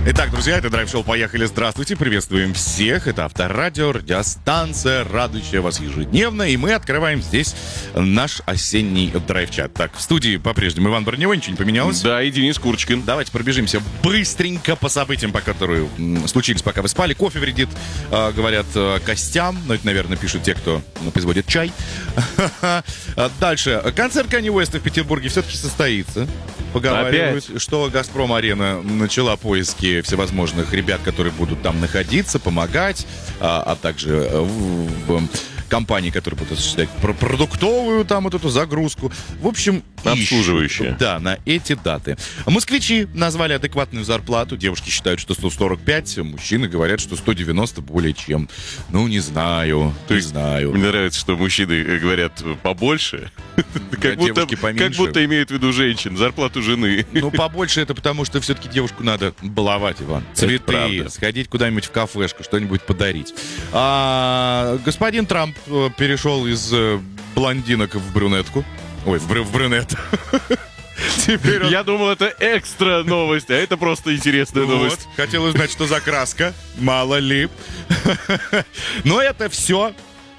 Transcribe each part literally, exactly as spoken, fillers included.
Итак, друзья, это Драйв Шоу. Поехали. Здравствуйте. Приветствуем всех. Это Авторадио, радиостанция, радующая вас ежедневно. И мы открываем здесь наш осенний драйв-чат. Так, в студии по-прежнему Иван Барневой, ничего не поменялось. Да, и Денис Курочкин. Давайте пробежимся быстренько по событиям, по которым случились, пока вы спали. Кофе вредит, э, говорят, э, костям. Но это, наверное, пишут те, кто ну, производит чай. Дальше. Концерт Канье Уэста в Петербурге все-таки состоится. Поговаривают, Опять? что «Газпром-арена» начала поиски всевозможных ребят, которые будут там находиться, помогать, а, а также в, в компании, которые будут осуществлять продуктовую там вот эту загрузку. В общем, обслуживающие. Ищут, да, на эти даты. Москвичи назвали адекватную зарплату. Девушки считают, что сто сорок пять, мужчины говорят, что сто девяносто более чем. Ну, не знаю, То не есть знаю. Мне нравится, что мужчины говорят побольше, как будто, как будто имеют в виду женщин, зарплату жены. Ну, побольше это потому, что все-таки девушку надо баловать, Иван. Цветы, сходить куда-нибудь в кафешку, что-нибудь подарить. А, господин Трамп перешел из блондинок в брюнетку. Ой, в, брю- в брюнет. Теперь он... Я думал, это экстра новость, а это просто интересная вот. новость. Хотел узнать, что за краска. Мало ли. Но это все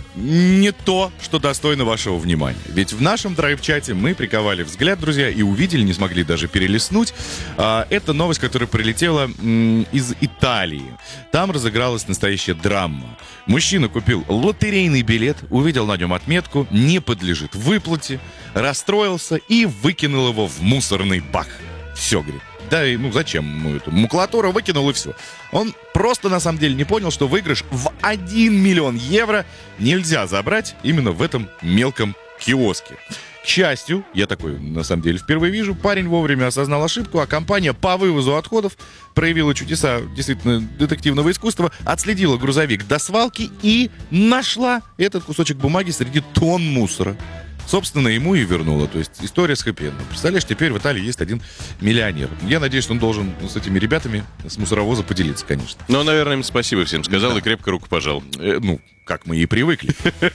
не то, что достойно вашего внимания. Ведь в нашем драйв-чате мы приковали взгляд, друзья, и увидели, не смогли даже перелистнуть. А, это новость, которая прилетела м, из Италии. Там разыгралась настоящая драма. Мужчина купил лотерейный билет, увидел на нем отметку «Не подлежит выплате», расстроился и выкинул его в мусорный бак. Все, говорит. Да, и, ну зачем ему эту макулатуру, выкинул и все. Он просто на самом деле не понял, что выигрыш в один миллион евро нельзя забрать именно в этом мелком киоске. К счастью, я такой на самом деле впервые вижу, парень вовремя осознал ошибку, а компания по вывозу отходов проявила чудеса действительно детективного искусства, отследила грузовик до свалки и нашла этот кусочек бумаги среди тонн мусора. Собственно, ему и вернуло. То есть история с хэппи-эндом. Представляешь, теперь в Италии есть один миллионер. Я надеюсь, что он должен с этими ребятами с мусоровоза поделиться, конечно. Ну, наверное, им спасибо всем сказал да. и крепко руку пожал. Э, ну, как мы и привыкли.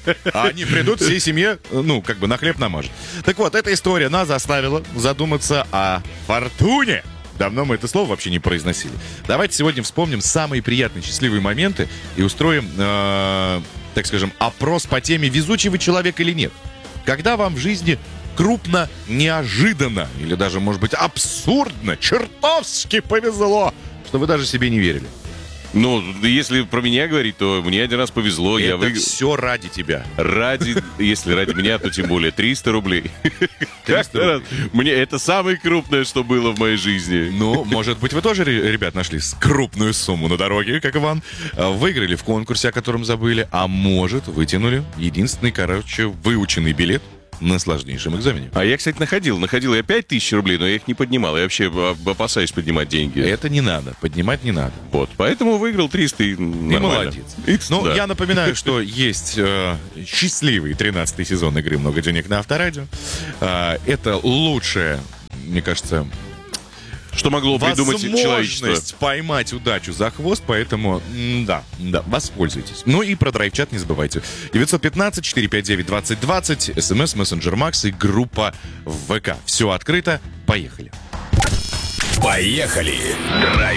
А они придут всей семье, ну, как бы на хлеб намажут. Так вот, эта история нас заставила задуматься о фортуне. Давно мы это слово вообще не произносили. Давайте сегодня вспомним самые приятные, счастливые моменты и устроим, э, так скажем, опрос по теме «Везучий вы человек или нет?». Когда вам в жизни крупно, неожиданно, или даже, может быть, абсурдно, чертовски повезло, что вы даже себе не верили. Ну, если про меня говорить, то мне один раз повезло. Это я вы... все ради тебя. Ради, если ради меня, то тем более триста рублей. триста рублей. Мне это самое крупное, что было в моей жизни. Ну, может быть, вы тоже, ребят, нашли крупную сумму на дороге, как Иван. Выиграли в конкурсе, о котором забыли. А может, вытянули единственный, короче, выученный билет на сложнейшем экзамене. А я, кстати, находил. Находил я пять тысяч рублей, но я их не поднимал. Я вообще опасаюсь поднимать деньги. Это не надо. Поднимать не надо. Вот. Поэтому выиграл триста и нормально. И молодец. И, ну, да. я напоминаю, что есть э, счастливый тринадцатый сезон игры «Много денег на Авторадио». Э, это лучшее, мне кажется... Что могло придумать человечество? Возможность поймать удачу за хвост, поэтому, да, да, воспользуйтесь. Ну и про драйв-чат не забывайте. девятьсот пятнадцать четыреста пятьдесят девять двадцать двадцать, смс, мессенджер Макс и группа в ВК. Все открыто, поехали. Поехали!